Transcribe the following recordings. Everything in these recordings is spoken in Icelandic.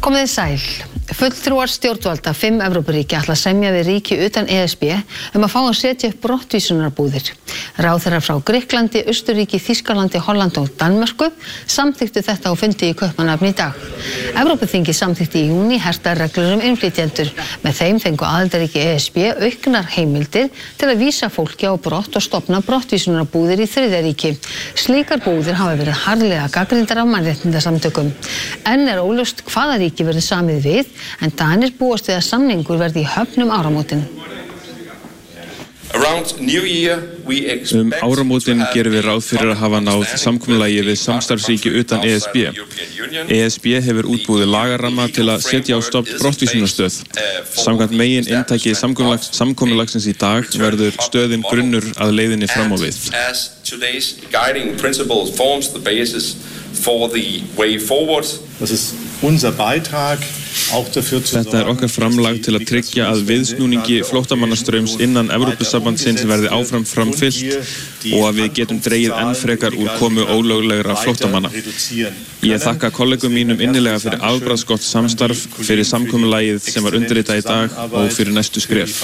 Komið þið sæl. Fulltrúar stjórnvalda 5 Evrópuríkja ætla að semja við ríki utan ESB að fá að setja upp brottvísunarbúðir. Ráðherrar frá Grikklandi, Austurríki, Þýskalandi, Hollandi og Danmörku samþykktu þetta á fundi í Kaupmannahöfn í dag. Evrópuþingið samþykkti í júní hertar reglur innflytjendur. Með þeim fengu aðildarríki ESB auknar heimildir til að vísa fólki á brott og stofna brottvísunarbúðir í þriðja ríki. Slíkar búðir hafa verið harðlega gagnrýndar af mannréttindasamtökum. Enn er óljóst hvaða ríki verður samið við, en Danir búast við að samningur verði í höfn áramótin. Áramótin gerum við ráð fyrir að hafa náð samkomulagi við samstarfsríki utan ESB. ESB hefur útbúið lagaramma til að setja á stofn brottvísunarstöð. Samkvæmt megin inntaki samkomulagsins í dag verður stöðin grunnur að leiðinni fram á við. Þetta er okkar framlag til að tryggja að viðsnúningi flóttamannastraums innan Evrópusambandsins verði áfram framfylgt og að við getum dregið enn frekar úr komu ólöglegra flóttamanna. Ég þakka kollegum mínum innilega fyrir afbragðsgott samstarf, fyrir samkomulagið sem var undirritað í dag og fyrir næstu skref.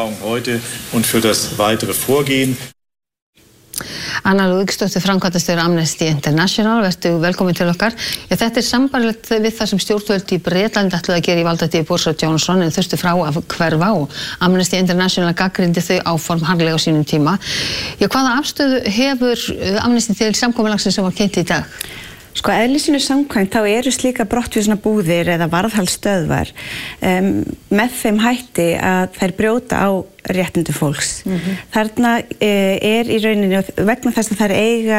Anna Lúðvíksdóttir, framkvæmdastjóri Amnesty International, vertu velkomin til okkar. Þetta er sambarlegt við það sem stjórnvöld í Bretlandi ætluðu að gera í valdatíð Boris Johnson en þurftu frá að hverfa og Amnesty International gagnrýndi þau áform harðlega á sínum tíma. Hvaða afstöðu hefur Amnesty til samkomulagsins sem var kynnt í dag? Sko, eðli sínu samkvæmt þá eru slíka brottvísunarbúðir eða varðhaldsstöðvar með þeim hætti að þær brjóta á réttindi fólks. Þarna er í rauninni, vegna þess að þær eiga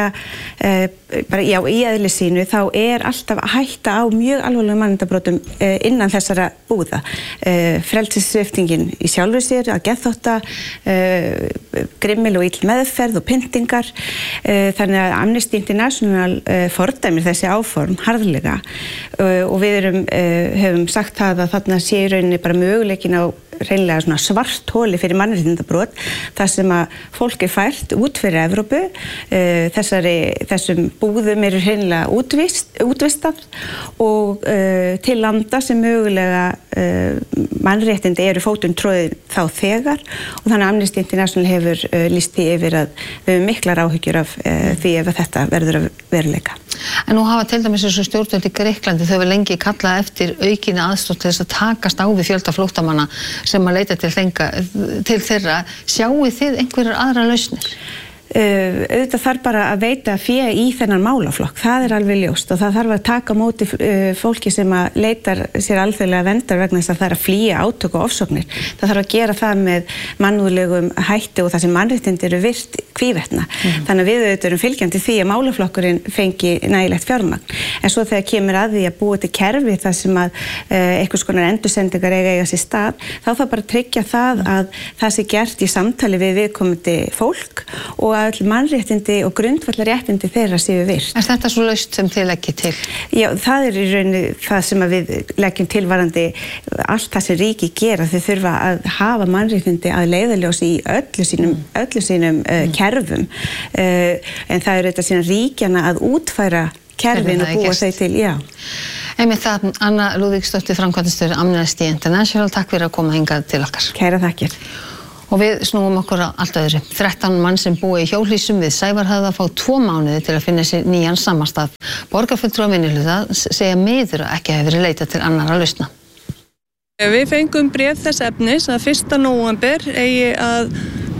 í eðli sínu, þá er alltaf hætta á mjög alvarlegum mannréttindabrotum innan þessara búða. Frelsissviptingin í sjálfri sér, að geðþótta, grimmil og ill meðferð og pyntingar. Þannig að Amnesty International fordæmir þessi áform harðlega og við höfum sagt það að þarna sé í rauninni bara möguleikin á hreinlega svona svartholi fyrir mannréttindabrot þar sem að fólk er fært út fyrir Evrópu, þessum búðum eru hreinlega útvistað og til landa sem mögulega mannréttindi eru fótum troðin þá þegar og þannig að Amnesty International hefur lýst því yfir að við höfum miklar áhyggjur af því ef þetta verður að veruleika. En nú hafa til dæmis þessu stjórnvöld í Grikklandi þau hefur lengi kallað eftir aukinni aðstoð til þess að takast á við fjölda flóttamanna sem að leita til þeirra. Sjáið þið einhverjar aðrar lausnir? Auðvitað þarf bara að veita fé í þennan málaflokk, það er alveg ljóst og það þarf að taka á móti fólki sem að leitar sér alþjóðlega verndar vegna þess að það er að flýja átök og ofsóknir. Það þarf að gera það með mannúðlegum hætti og það sem mannréttindi eru virt hvívetna. Þannig að við auðvitað erum fylgjandi því að málaflokkurinn fengi nægilegt fjármagn. En svo þegar kemur að því að búa til kerfi þar sem að einhvers konar endursendingar eiga sér stað, þá þarf bara að tryggja það að það sé gert í samtali við viðkomandi fólk og að mannréttindi og grundvallarréttindi þeirra séu virt. Er þetta svo laust sem þið leggið til? Já, það er í rauninni það sem við leggjum til varðandi allt það sem ríki gera. Þau þurfa að hafa mannréttindi að leiðarljósi í öllu sínum kerfum. En það er auðvitað síðan ríkjana að útfæra kerfin og búa þau til, já. Einmitt það, Anna Lúðvíksdóttir, framkvæmdastjóri Amnesty International, takk fyrir að koma hingað til okkar. Kæra þakkir. Og við snúum okkur á allt öðru. 13 mann sem búa í hjólhýsum við Sævarhöfða fá 2 mánuði til að finna sér nýjan samastað. Borgarfulltrúar minnihluta segja miður að ekki hefur verið leitað til annarra lausna. Við fengum bréf þess efnis að 1. nóvember eigi að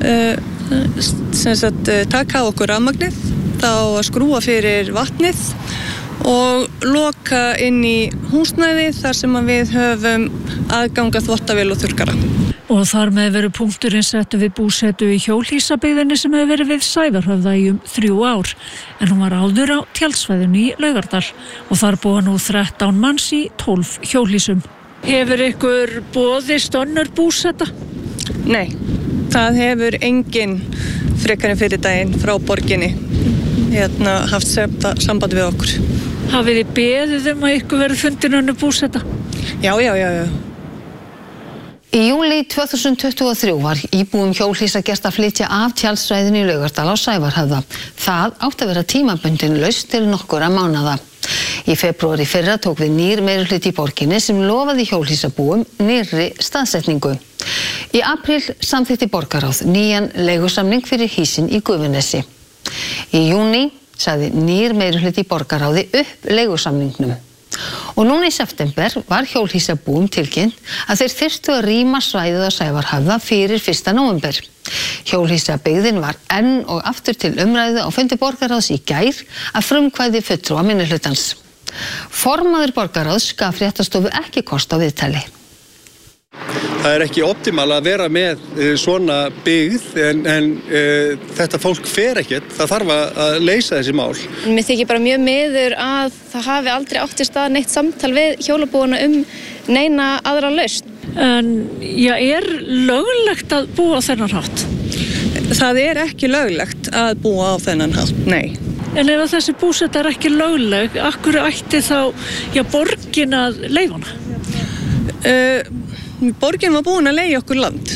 taka okkur rafmagnið, þá að skrúa fyrir vatnið og loka inn í húsnæði þar sem við höfum aðganga þvottavél og þurrkara. Og þar með veru punkturinn settu við búsetu í hjólhýsabyggðinni sem hefur verið við Sævarhöfða í 3 ár. En hún var áður á tjaldsvæðinu í Laugardal og þar búa nú 13 manns í 12 hjólhýsum. Hefur ykkur boðist önnur búseta? Nei, það hefur engin frekar en fyrir daginn frá borginni haft samband við okkur. Hafið þið beðið að ykkur verið fundin önnur búseta? Já. Í júlí 2023 var íbúum hjólhýsa gert að flytja af tjaldsvæðinu í Laugardal á Sævarhöfða. Það átti að vera tímabundin lausn til nokkurra mánaða. Í febrúar í fyrra tók við nýr meirihluti í borginni sem lofaði hjólhýsabúum nýrri staðsetningu. Í apríl samþykkti borgarráð nýjan leigusamning fyrir hýsin í Gufunesi. Í júní sagði nýr meirihluti í borgarráði upp leigusamningnum. Og núna í september var hjólhýsabúum tilkynnt að þeir þyrftu að rýma svæðið á Sævarhöfða fyrir 1. nóvember. Hjólhýsabyggðin var enn og aftur til umræðu á fundi borgarráðs í gær að frumkvæði fulltrúa minnihlutans. Formaður borgarráðs gaf fréttastofu ekki kost á viðtali. Það ekki optimal að vera með svona byggð en þetta fólk fer ekkert, það þarf að leysa þessi mál. Mér þykir bara mjög miður að það hafi aldrei átt í stað neitt samtal við hjólabúana neina aðra lausn. En er löglegt að búa á þennan hátt? Það ekki löglegt að búa á þennan hátt, nei. En ef þessi búseta ekki lögleg, af hverju ætti þá borgin að leyfa hana? Borgin var búin að leigja okkur land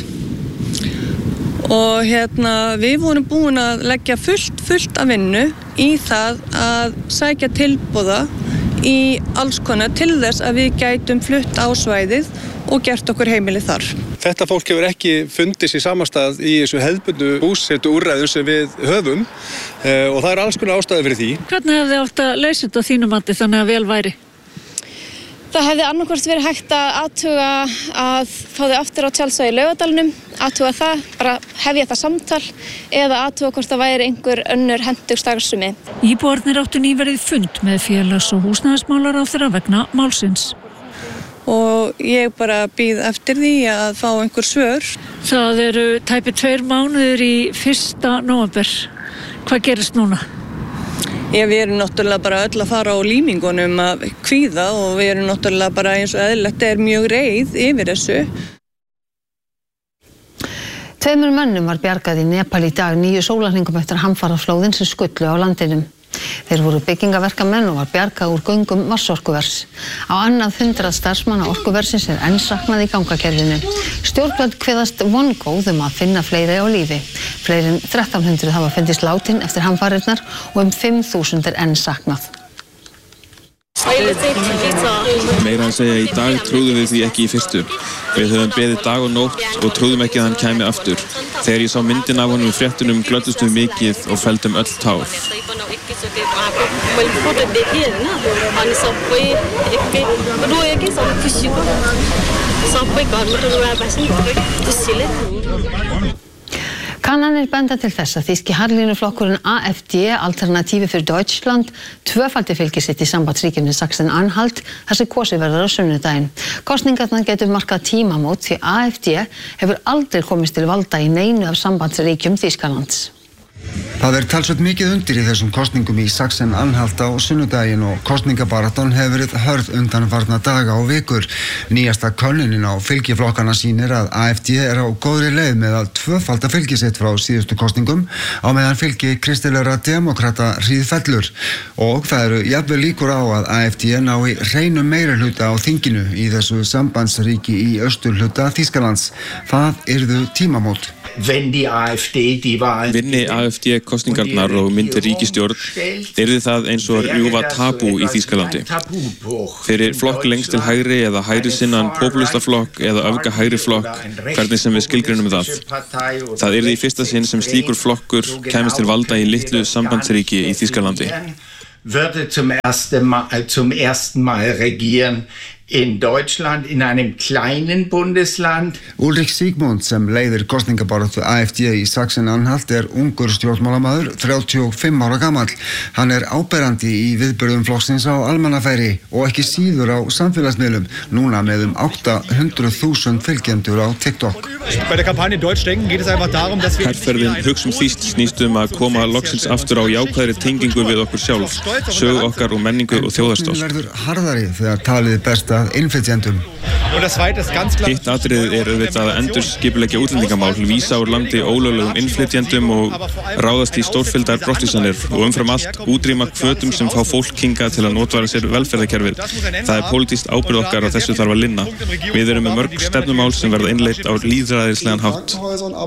og við vorum búin að leggja fullt af vinnu í það að sækja tilboða í alls konar til þess að við gætum flutt á svæðið og gert okkur heimili þar. Þetta fólk hefur ekki fundið sér samastað í þessu hefðbundnu búsetu úrræðu sem við höfum og það alls konar ástæður fyrir því. Hvernig hefði átt að leysa þetta á þínu mati þannig að vel væri? Það hefði annarkvort verið hægt að athuga að fá þau aftur á tjálsvæði í Laugardalnum, athuga það, bara hefja það samtal eða athuga hvort það væri einhver önnur hentug starfsemi. Íbúarnir áttu nýverið fund með félags- og húsnæðismálaráðherra vegna málsins. Og ég bara bíð eftir því að fá einhver svör. Það eru tæpir 2 mánuðir í 1. nóvember. Hvað gerist núna? Við erum náttúrulega bara öll að fara á límingunum að kvíða og við erum náttúrulega bara eins og eðlilegt mjög reið yfir þessu. 2 mönnum var bjargað í Nepal í dag 9 sólarhringum eftir hamfaraflóðin sem skullu á landinu. Þeir voru byggingaverkamenn og var bjargað úr göngum vatnsorkuvers. Á annað 100 starfsmanna orkuversins enn saknað í gangagerðinu. Stjórnvöld kveðast vongóð að finna fleiri á lífi. Fleiri en 1300 hafa fundist látin eftir hamfarirnar og 5.000 enn saknað. Meira að segja í dag trúðum við því ekki í fyrstu. Við höfum beðið dag og nótt og trúðum ekki að hann kæmi aftur. Þegar ég sá myndin af honum í fréttunum glöddust við mikið og feldum öll tár. Kannanir benda til þess að þýski harðlínuflokkurinn AfD, Alternative für Deutschland, tvöfaldi fylgi sitt í sambandsríkjunni Sachsen-Anhalt þar sem kosið verður á sunnudaginn. Kosningarnar getur markað tímamót því AfD hefur aldrei komist til valda í neinu af sambandsríkjum Þýskalands. Það talsvert mikið undir í þessum kosningum í Sachsen-Anhalt á sunnudaginn og kosningabaráttan hefur verið hörð undanfarna daga og vikur. Nýjasta könnunin á fylgiflokkana sýnir að AfD á góðri leið með að tvöfalda fylgi sitt frá síðustu kosningum á meðan fylgi kristilegra demokrata hríðfellur og það eru jafnvel líkur á að AfD nái hreinum meirihluta á þinginu í þessu sambandsríki í austurhluta Þýskalands. Það yrðu tímamót. Vinni AfD kosningarnar og myndi ríkisstjórn yrði það eins og rjúfa tabú í Þýskalandi. Fyrir flokk lengst til hægri eða hægri sinnan populistaflokk eða öfga hægri flokk, hvernig sem við skilgreinum það. Það yrði í fyrsta sinn sem slíkur flokkur kæmist til valda í litlu sambandsríki í Þýskalandi. Würde zum ersten Mal regieren in Deutschland, in einem kleinen Bundesland. Ulrich Siegmund sem leiðir kosningabaráttu AfD í Sachsen-Anhalt ungur stjórnmálamaður, 35 ára gamall. Hann áberandi í viðburðum flokksins á almannafæri og ekki síður á samfélagsmiðlum, núna með 800.000 fylgjendur á TikTok. Herferðin Hugsum Þýskt snýst að koma loksins aftur á jákvæðri tengingu við okkur sjálf, sögu okkar og menningu og þjóðarstolt. Verður harðari þegar talið berst að innflytjendum. Hitt atriðið auðvitað að endurskipuleggja útlendingamál, vísa úr landi ólöglegum innflytjendum og ráðast í stórfelldar brottvísanir og umfram allt útrýma hvötum sem fá fólk hingað til að notfæra sér velferðarkerfið. Það er pólitískt ábyrgð okkar og þessu þarf að linna. Við erum með mörg stefnumál sem verða innleidd á lýðræðislegan hátt.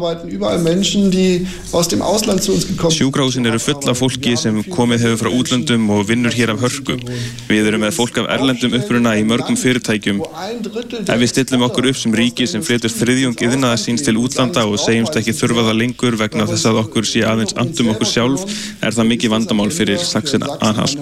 Sjúkrahúsin eru full af fólki sem komið hefur frá útlöndum og vinnur hér af hörku. Við erum með fólk af erlendum uppruna í mörgum fyrirtækjum. Ef við stillum okkur upp sem ríki sem flytur þriðjung iðnaðar síns til útlanda og segjumst ekki þurfa það lengur vegna þess að okkur sé aðeins andum okkur sjálf, er það mikið vandamál fyrir Sachsen-Anhalt.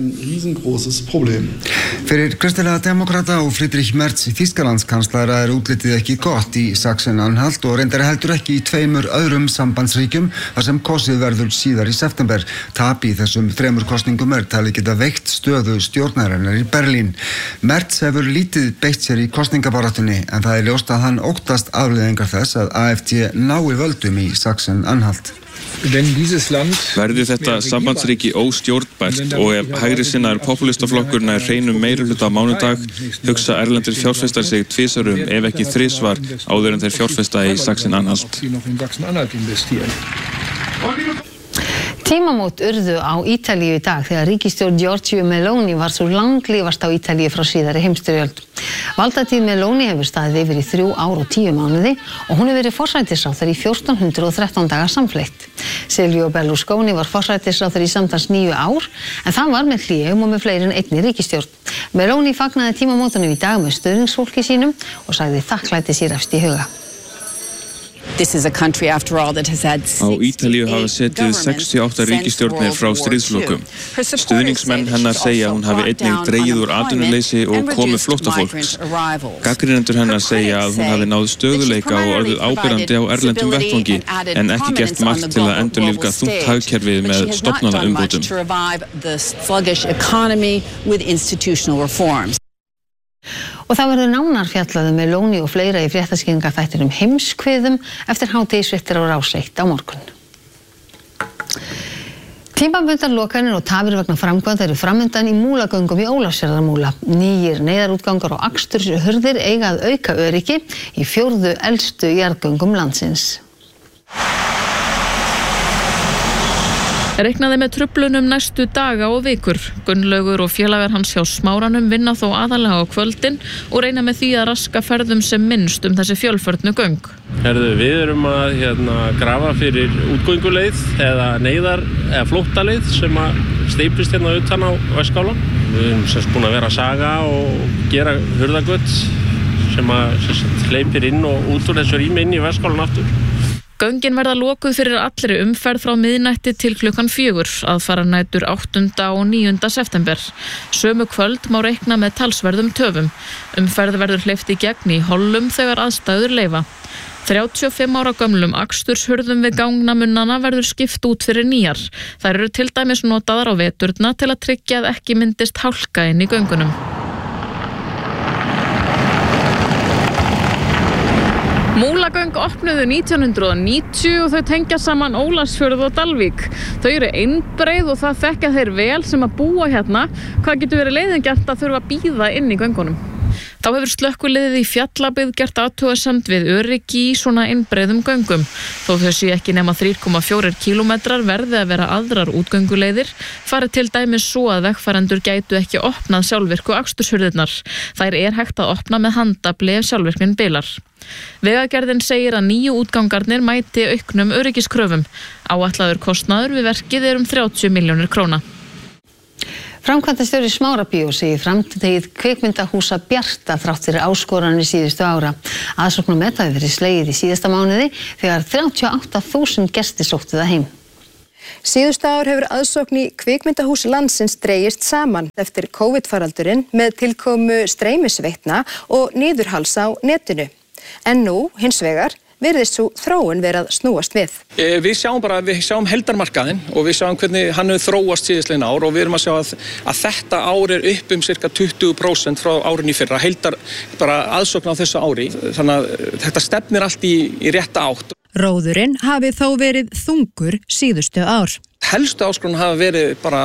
Fyrir kristilega demokrata og Friedrich Merz Þýskalandskanslara er útlitið ekki gott í Sachsen-Anhalt og reyndar heldur ekki í 2 öðrum sambandsríkjum þar sem kosið verður síðar í september. Tap í þessum 3 kosningum er talið geta veikt stöðu stjórnarinnar í Berlín. Merz hefur lítið beitt sér í kosningabaráttunni en það er ljóst að hann óttast afleiðingar þess að AfD nái völdum í Sachsen-Anhalt. Verði þetta sambandsríki óstjórnbært og ef hægri sinnaður popúlistaflokkurinn er hreinum meirihluta á mánudag, hugsa erlendir fjárfestar sig 2 sinnum ef ekki 3 áður en þeir fjárfesta í Sachsen-Anhalt. Tímamót urðu á Ítalíu í dag þegar ríkisstjórn Giorgia Meloni var svo langlífast á Ítalíu frá síðari heimsstyrjöld. Valdatíð Meloni hefur staðið yfir í 3 ár og 10 mánuði og hún hefur verið forsætisráðherra í 1413 daga samfleytt. Silvio Berlusconi var forsætisráðherra í samtals 9 ár en það var með hléum og með fleiri en einni ríkisstjórn. Meloni fagnaði tímamótunum í dag með stuðningsfólki sínum og sagði þakklæti sér efst í huga. Á Ítalíu hafa setið 68 ríkisstjórnir frá stríðslokum. Stuðningsmenn hennar segja að hún hafi einnig dregið úr atvinnuleysi og komið flóttafólks. Gagnrýnendur hennar segja að hún hafi náð stöðuleika og orðið áberandi á erlendum vettvangi en ekki gert margt til að endurlífga þungt hagkerfið með stofnanaumbótum. Og það verður nánar fjallað um Meloni og fleira í fréttaskýringaþættinum Heimskviðum eftir hádegisfréttir á Rás 1 á morgun. Tímabundnar lokanir og tafir vegna framkvæmda eru framundan í Múlagöngum í Ólafsfjarðarmúla. Nýir neyðarútgangar og aksturshurðir eiga að auka öryggi í 4. elstu jarðgöngum landsins. Reiknaði með truflunum næstu daga og vikur. Gunnlaugur og félagar hans hjá Smáranum vinna þó aðalega á kvöldin og reyna með því að raska ferðum sem minnst þessi fjölförnu göng. Við erum að grafa fyrir útgönguleið eða eða flóttaleið sem að steypist utan á Vestskála. Við erum búin að vera að saga og gera hurðagöt sem hleypir inn og út úr þessu rými inn í Vestskálan aftur. Göngin verða lokuð fyrir allri umferð frá miðnætti til klukkan 4, aðfaranætur 8. og 9. september. Sömu kvöld má reikna með talsverðum töfum. Umferð verður hleypt í gegn í hollum þegar aðstæður leyfa. 35 ára gömlum aksturshurðum við gangnamunnana verður skipt út fyrir nýjar. Þær eru til dæmis notaðar á veturna til að tryggja að ekki myndist hálka inn í göngunum. Múlagöng opnuðu 1990 og þau tengja saman Ólafsfjörð og Dalvík. Þau eru einbreið og það þekkja þeir vel sem að búa hérna. Hvað getur verið leiðingjart að þurfa að bíða inn í göngunum? Þá hefur slökkviliðið í Fjallabyggð gert athugasemd við öryggi í svona einbreiðum göngum. Þó þau sé ekki nema 3,4 kílómetrar verði að vera aðrar útgönguleiðir, fari til dæmis svo að vegfarendur gætu ekki opnað sjálfvirku aksturshurðirnar. Þær er hægt að opna með handafli ef sjálfvirknin bilar. Vegagerðin segir að 9 útgangarnir mæti auknum öryggiskröfum. Áætlaður kostnaður við verkið er 30 milljónir króna. Framkvæmdastjóri Smárabíó segir framtíð kvikmyndahúsa bjarta þrátt fyrir áskoranir síðustu ára. Aðsóknarmet hafi verið slegið í síðasta mánuði þegar 38.000 gestir sóttu það heim. Síðustu ár hefur aðsókn í kvikmyndahús landsins dregist saman eftir COVID-faraldurinn með tilkomu streymisveitna og niðurhals á netinu. En nú, hins vegar, virðist svo þróun vera að snúast við. Við sjáum heldarmarkaðinn og við sjáum hvernig hann hefur þróast síðastliðin ár og við erum að sjá að þetta ár er upp cirka 20% frá árinu í fyrra, heldar aðsókn á þessu ári. Þannig að þetta stefnir allt í rétta átt. Róðurinn hafi þó verið þungur síðustu ár. Helstu áskorun hafa verið bara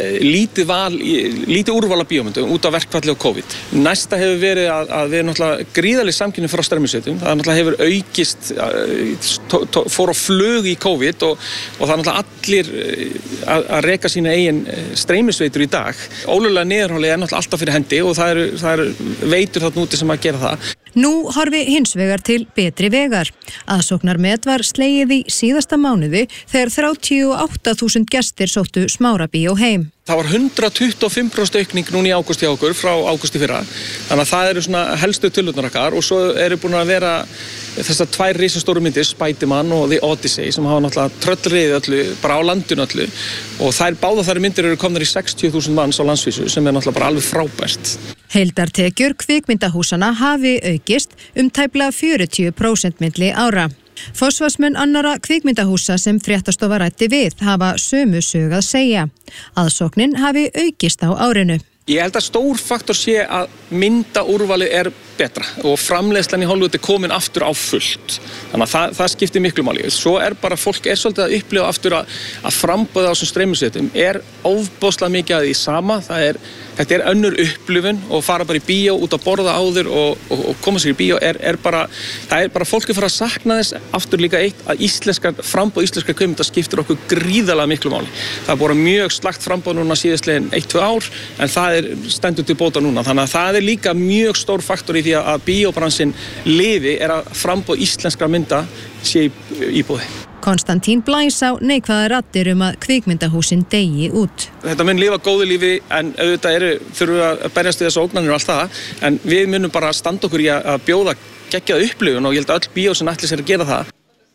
lítið úrval af bíómyndum út af verkfalli og COVID. Næsta hefur verið að við náttúrulega gríðarleg samkynning frá streymisveitum. Það náttúrulega hefur aukist, fór á flug í COVID og það náttúrulega allir að reka sína eigin streymisveitur í dag. Ólöglega niðurhálið náttúrulega alltaf fyrir hendi og það eru veitur þarna úti sem að gera það. Nú horfi hins vegar til betri vegar. Aðsóknarmet var slegið í síðasta mánuði þegar 38.000 gestir sóttu Smárabíó heim. Það var 125% aukning núna í ágúst hjá okkur frá ágúst í fyrra. Þannig að það eru svona helstu tölurnar okkar og svo eru búin að vera þessar 2 risastóru myndir, Spiderman og The Odyssey, sem hafa náttúrulega tröllriðið öllu, bara á landinu öllu. Og þær myndir eru komnar í 60.000 manns á landsvísu sem náttúrulega bara alveg frábært. Heildartekjur kvikmyndahúsana hafi aukist tæplega 40% milli ára. Forsvarsmenn annarra kvikmyndahúsa sem Fréttastofa ræddi við hafa sömu sögu að segja. Aðsóknin hafi aukist á árinu. Ég held að stór faktor sé að myndaúrvalið betra og framleiðslan í Hollywood komin aftur á fullt. Þannig að það skiptir miklu máli. Svo bara fólk svolítið að upplifa aftur að framboða á þessum streymisveitum ofboðslega mikið að því sama. Þetta önnur upplifun og fara bara í bíó út að borða áður og koma sér í bíó það bara fólk fara að sakna þess aftur líka eitt að framboð íslenska kvikmynda skiptir okkur gríðarlega miklu máli. Það búið mjög slakt framboð núna síðastliðin 1-2 ár en það stendur til bóta núna. Þannig að það líka mjög stór faktor í því að bíóbransinn lifi að framboð íslenskra mynda sé í boði. Konstantín blæs á neikvæðar raddir að kvikmyndahúsin deyi út. Þetta mun lifa góðu lífi en auðvitað þurfum við að berjast við þessu ógnanir og allt það, en við munum bara standa okkur í að bjóða geggjaða upplifun og ég held að öll bíó sem ætli sér að gera það.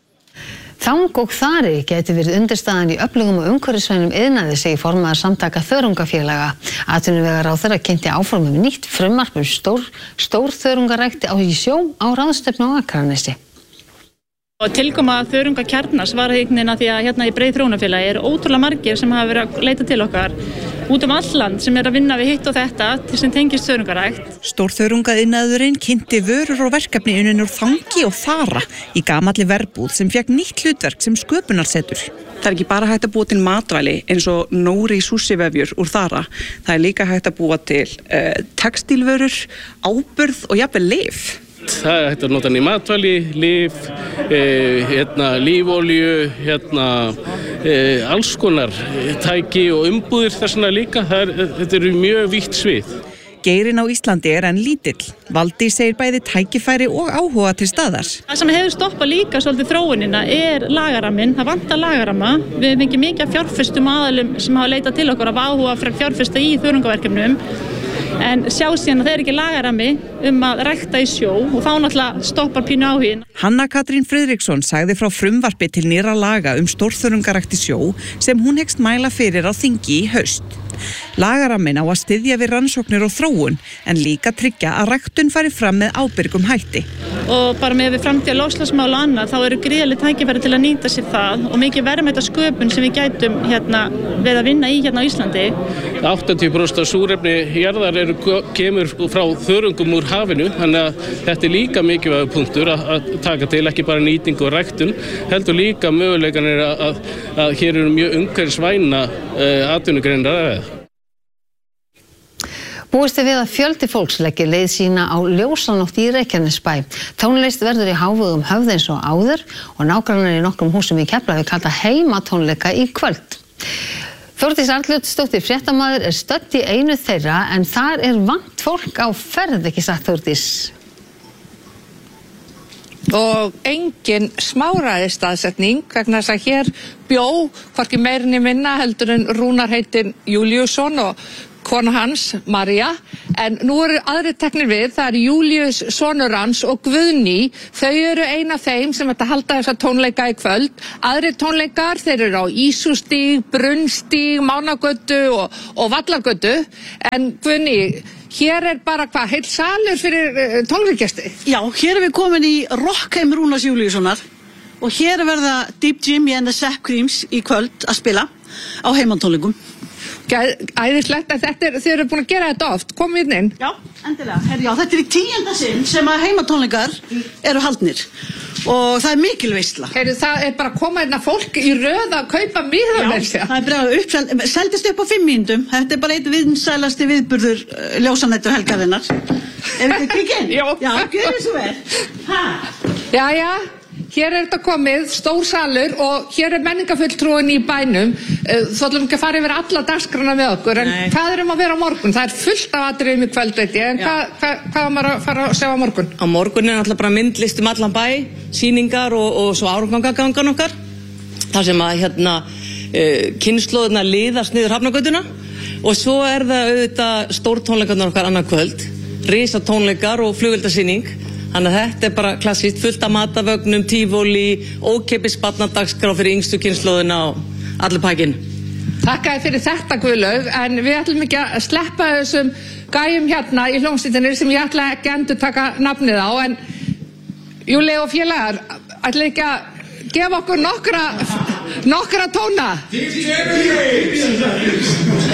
Þang og þari geti verið undirstaðan í öflugum og umhverfisvænum iðnaði, segir formaður samtaka þörungafélaga. Atvinnuvegaráðherra kynnti áform nýtt frumvarp stórþörungarækt í sjó á ráðstefnu á Akranesi. Og tilkoma þörungakjarnas var einhvern veginn að því að hérna í Breið Þróunarfélagi eru ótrúlega margir sem hafa verið að leita til okkar út all land sem að vinna við hitt og þetta til sem tengist þörungarækt. Stórþörungaiðnaðurinn kynnti vörur og verkefni unnin úr þangi og þara í gamalli verbúð sem fékk nýtt hlutverk sem sköpunarsetur. Það ekki bara hægt að búa til matvæli eins og Nóri súsivefjur úr þara. Það líka hægt að búa til textílvörur, áburð og jafnvel lyf. Það hægt að nota hann í matvæli, lyf, lífólju, alls konar tæki og umbúðir þessna líka. Þetta eru mjög vítt svið. Geirinn á Íslandi enn lítill. Valdi segir bæði tækifæri og áhuga til staðar. Það sem hefur stoppað líka svolítið þróunina lagaramminn. Það vantar lagarama. Við hefum fengið mikið af fjárfestum aðilum sem hafa leitað til okkur af áhuga fyrir fjárfesta í þörungaverkefnum. En sjá síðan að það ekki lagarammi að rækta í sjó og þá náttúrulega stoppar pínu áhuginn. Hanna Katrín Friðriksson sagði frá frumvarpi til nýrra laga stórþörungarækt í sjó sem hún hyggst mæla fyrir á þingi í haust. Lagarammin á að styðja við rannsóknir og þróun en líka tryggja að ræktun fari fram með ábyrgum hætti. Og bara með við framtíða loftslagsmál og annað þá eru gríðarleg tækifæri til að nýta sér það og mikið verðmætasköpun sem við gætum við að vinna í á Íslandi. 80% af súrefni jarðar kemur frá þörungum úr hafinu, þannig að þetta líka mikilvægur punktur að taka til, ekki bara nýting og ræktun, heldur líka möguleikanir að hér eru mjög umhverfisvæna atvinnugreinar. Búist við að fjöldi fólks leggir leið sína á ljósanótt í Reykjanesbæ. Tónlist verður í hávegum höfð eins og áður og nágrannar í nokkrum húsum í Keflavík halda heimatónleika í kvöld. Þórdís Arnljótsdóttir fréttamaður stödd í einu þeirra en þar vant fólk á ferð, ekki satt Þórdís? Og engin smáræði staðsetning vegna þess að hér bjó hvorki meirinni minna heldur en Rúnar heitinn Júlíusson og kona hans, María, en nú eru aðrir teknir við, það Júlíus sonur hans og Guðný, þau eru ein af þeim sem ætla að halda þessa tónleika í kvöld. Aðrir tónleikar, þeir eru á Ísustíg, Brunnstíg, Mánagötu og Vallargötu, en Guðný, hér bara heill salur fyrir tónleikagesti. Já, hér við komin í Rockheim Rúnars Júlíussonar og hér verða Deep Jimmy and the Zap Creams í kvöld að spila á heimatónleikum. Æðislegt, en þið eru búin að gera þetta oft, komið inn. Já, endilega. Já, þetta í 10. sinn sem að heimatónleikar eru haldnir og það mikil veisla. Það bara að koma hérna fólk í röð að kaupa miða með sér. Það bara seldist upp á 5 mínútum. Þetta bara einn vinsælasti viðburður ljósanættur helgarinnar. Ef við kikið inn? Já, gjörðu svo vel. Jæja, hér þetta komið, stór salur og hér menningafulltrúin í bænum. Þú ætlum ekki að fara yfir alla dagskrana með okkur, en hvað að vera á morgun? Það fullt af atriðum í kvöld, veit ég, en hvað maður að fara að sjá á morgun? Á morgun náttúrulega bara myndlist allan bæ, sýningar og svo árgangagangan okkar. Það sem að kynslóðina liðast niður Hafnargötuna og svo það auðvitað stórtónleikarnar okkar annað kvöld, risatónleikar og flugveldasýning. Þannig að þetta bara klassískt, fullt af matavögnum, tífóli, ókeypis barnadagskrá fyrir yngstu kynslóðina og allir pakkin. Takk fyrir þetta, Guðlaug, en við ætlum ekki að sleppa þessum gæjum hérna í hljómsveitinni sem ég ætla ekki að endurtaka nafnið á, en Júli og félagar, ætla ekki að gefa okkur nokkra tóna.